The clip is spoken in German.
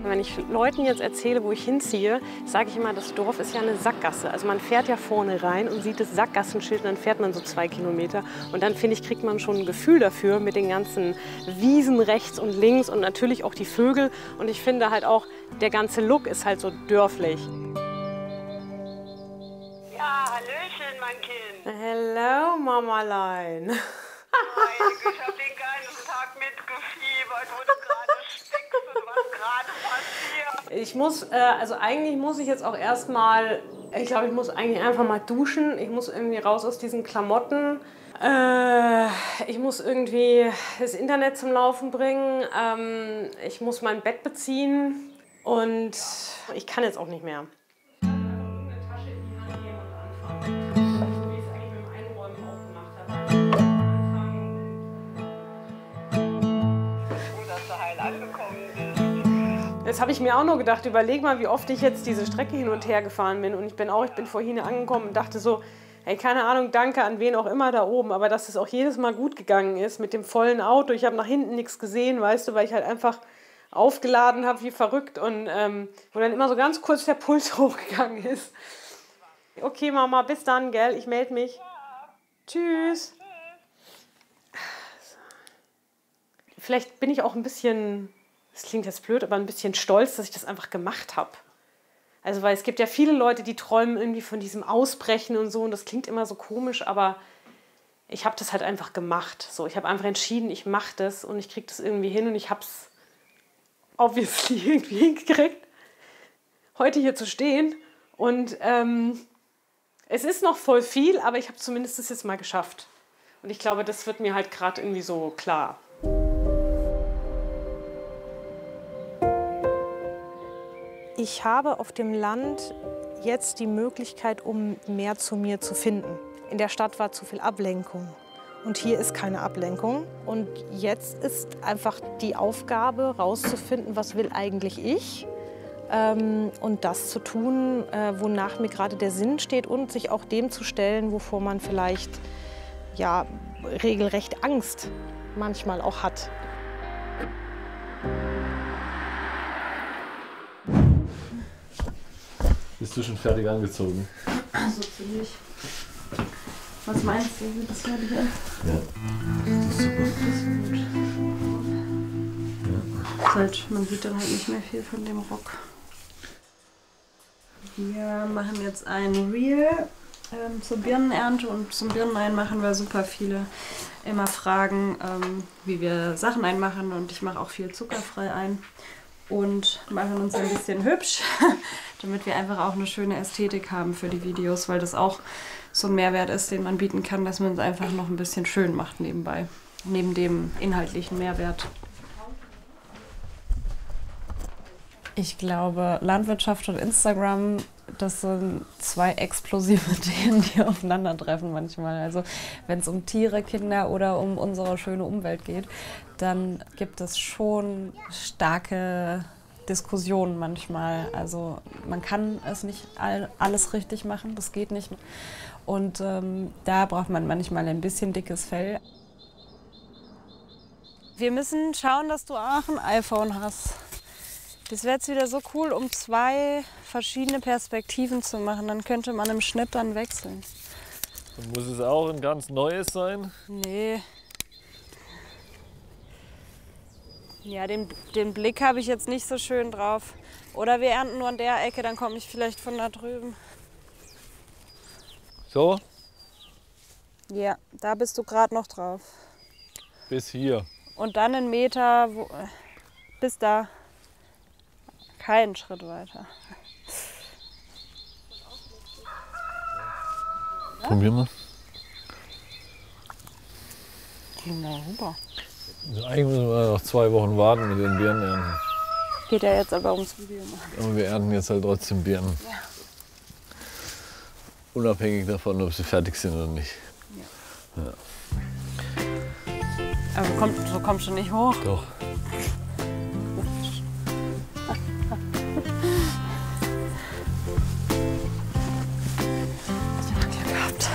Wenn ich Leuten jetzt erzähle, wo ich hinziehe, sage ich immer, das Dorf ist ja eine Sackgasse. Also man fährt ja vorne rein und sieht das Sackgassenschild und dann fährt man so 2 Kilometer. Und dann, finde ich, kriegt man schon ein Gefühl dafür mit den ganzen Wiesen rechts und links und natürlich auch die Vögel. Und ich finde halt auch, der ganze Look ist halt so dörflich. Ja, hallöchen, mein Kind. Hello, Mamalein. Ich habe den ganzen Tag mitgefiebert, wo du gerade steckst und was gerade passiert. Ich muss, also eigentlich muss ich jetzt auch erstmal, ich glaube, ich muss eigentlich einfach mal duschen. Ich muss irgendwie raus aus diesen Klamotten. Ich muss irgendwie das Internet zum Laufen bringen. Ich muss mein Bett beziehen und ich kann jetzt auch nicht mehr. Das habe ich mir auch nur gedacht. Überleg mal, wie oft ich jetzt diese Strecke hin und her gefahren bin. Und ich bin vorhin angekommen und dachte so, hey, keine Ahnung, danke an wen auch immer da oben. Aber dass es auch jedes Mal gut gegangen ist mit dem vollen Auto. Ich habe nach hinten nichts gesehen, weißt du, weil ich halt einfach aufgeladen habe wie verrückt. Und wo dann immer so ganz kurz der Puls hochgegangen ist. Okay, Mama, bis dann, gell? Ich melde mich. Tschüss. Vielleicht bin ich auch ein bisschen... Das klingt jetzt blöd, aber ein bisschen stolz, dass ich das einfach gemacht habe. Also, weil es gibt ja viele Leute, die träumen irgendwie von diesem Ausbrechen und so. Und das klingt immer so komisch, aber ich habe das halt einfach gemacht. So, ich habe einfach entschieden, ich mache das und ich kriege das irgendwie hin. Und ich habe es obviously irgendwie hingekriegt, heute hier zu stehen. Und es ist noch voll viel, aber ich habe zumindest das jetzt mal geschafft. Und ich glaube, das wird mir halt gerade irgendwie so klar. Ich habe auf dem Land jetzt die Möglichkeit, um mehr zu mir zu finden. In der Stadt war zu viel Ablenkung und hier ist keine Ablenkung. Und jetzt ist einfach die Aufgabe, rauszufinden, was will eigentlich ich und das zu tun, wonach mir gerade der Sinn steht und sich auch dem zu stellen, wovor man vielleicht ja, regelrecht Angst manchmal auch hat. Bist du schon fertig angezogen? So ziemlich. Was meinst du, wie das fertig ist? Ja. Das ist super. Das ist gut. Ja. Halt, man sieht dann halt nicht mehr viel von dem Rock. Wir machen jetzt ein Reel zur Birnenernte und zum Birneneinmachen, weil super viele immer fragen, wie wir Sachen einmachen und ich mache auch viel zuckerfrei ein. Und machen uns ein bisschen hübsch, damit wir einfach auch eine schöne Ästhetik haben für die Videos, weil das auch so ein Mehrwert ist, den man bieten kann, dass man es einfach noch ein bisschen schön macht nebenbei, neben dem inhaltlichen Mehrwert. Ich glaube, Landwirtschaft und Instagram, das sind 2 explosive Themen, die aufeinandertreffen manchmal. Also wenn es um Tiere, Kinder oder um unsere schöne Umwelt geht, dann gibt es schon starke Diskussionen manchmal. Also man kann es nicht alles richtig machen, das geht nicht. Und da braucht man manchmal ein bisschen dickes Fell. Wir müssen schauen, dass du auch ein iPhone hast. Das wäre jetzt wieder so cool, um 2 verschiedene Perspektiven zu machen. Dann könnte man im Schnitt dann wechseln. Und muss es auch ein ganz neues sein? Nee. Ja, den Blick habe ich jetzt nicht so schön drauf. Oder wir ernten nur an der Ecke, dann komme ich vielleicht von da drüben. So? Ja, da bist du gerade noch drauf. Bis hier. Und dann 1 Meter bis da. Keinen Schritt weiter. Probieren wir. Na, super. Also eigentlich müssen wir noch 2 Wochen warten mit den Birnen ernten. Geht ja jetzt aber ums Video machen. Aber wir ernten jetzt halt trotzdem Birnen. Ja. Unabhängig davon, ob sie fertig sind oder nicht. Ja. Aber so kommst du nicht hoch. Doch.